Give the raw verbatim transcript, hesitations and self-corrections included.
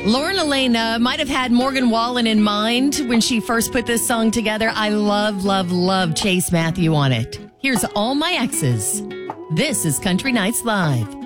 Lauren Elena might have had Morgan Wallen in mind when she first put this song together. I love, love, love Chase Matthew on it. Here's All My Exes. This is Country Nights Live.